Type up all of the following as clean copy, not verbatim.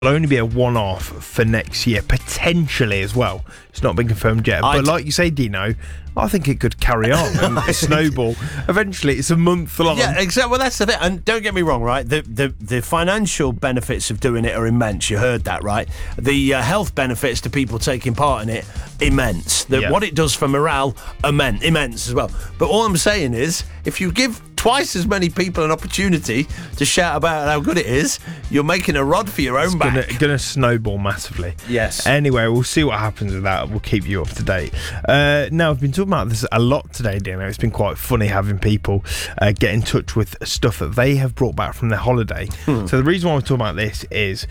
only be a one-off for next year, potentially as well. It's not been confirmed yet. But like you say, Dino, I think it could carry on and snowball. Eventually, it's a month long. Yeah, exactly. Well, that's the thing. And don't get me wrong, right? The financial benefits of doing it are immense. You heard that, right? The health benefits to people taking part in it, immense. What it does for morale, immense as well. But all I'm saying is, if you give twice as many people an opportunity to shout about how good it is, you're making a rod for your own back. It's going to snowball massively. Yes. Anyway, we'll see what happens with that. We'll keep you up to date. Now, I've been talking about this a lot today, Dino. It's been quite funny having people get in touch with stuff that they have brought back from their holiday. So the reason why I'm talking about this is,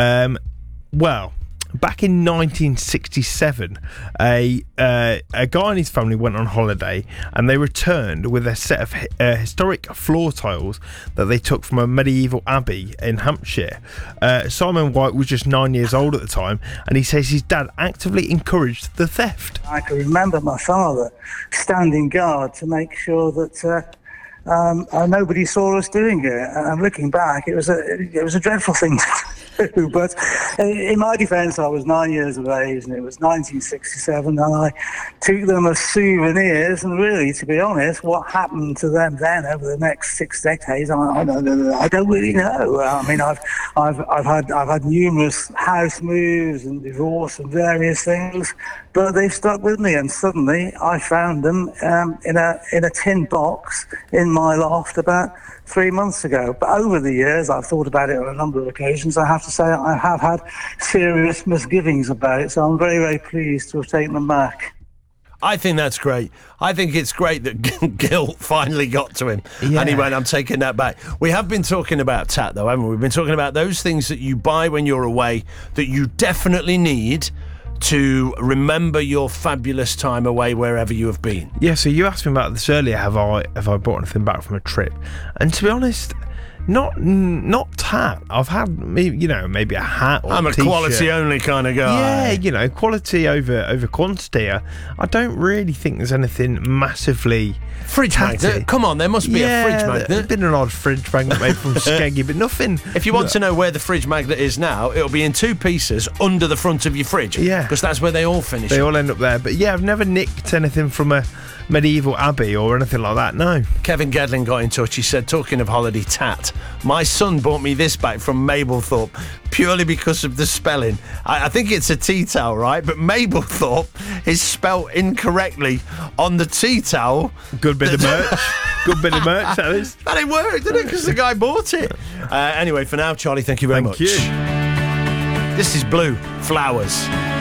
back in 1967, a guy and his family went on holiday and they returned with a set of historic floor tiles that they took from a medieval abbey in Hampshire. Simon White was just 9 years old at the time, and he says his dad actively encouraged the theft. I can remember my father standing guard to make sure that nobody saw us doing it. And looking back, it was a dreadful thing to do. But in my defence, I was 9 years of age, and it was 1967, and I took them as souvenirs. And really, to be honest, what happened to them then over the next 6 decades, I don't really know. I mean, I've had numerous house moves and divorce and various things, but they've stuck with me. And suddenly, I found them in a tin box in my loft about 3 months ago. But over the years, I've thought about it on a number of occasions. I have to say I have had serious misgivings about it, so I'm very, very pleased to have taken them back. I think that's great. I think it's great that guilt finally got to him. Yeah. And he went, I'm taking that back. We have been talking about Tat, though, haven't we? We've been talking about those things that you buy when you're away that you definitely need to remember your fabulous time away wherever you have been. Yeah, so you asked me about this earlier, have I brought anything back from a trip? And to be honest, not Tat. I've had maybe a hat or I'm a t-shirt. quality only kind of guy. Yeah, quality over quantity. I don't really think there's anything massively fridge magnet. Come on, there must be a fridge magnet. There's been an odd fridge magnet made from Skeggy, but nothing. If you want to know where the fridge magnet is now, it'll be in 2 pieces under the front of your fridge. Yeah, because that's where they all finish. They all end up there. But yeah, I've never nicked anything from a medieval abbey or anything like that, no. Kevin Gedlin got in touch. He said, talking of holiday, Tat, my son bought me this back from Mablethorpe purely because of the spelling. I think it's a tea towel, right? But Mablethorpe is spelt incorrectly on the tea towel. Good bit of merch. Good bit of merch, that is. And it worked, didn't it? Because the guy bought it. Anyway, for now, Charlie, thank you very much. Thank you. This is Blue, Flowers.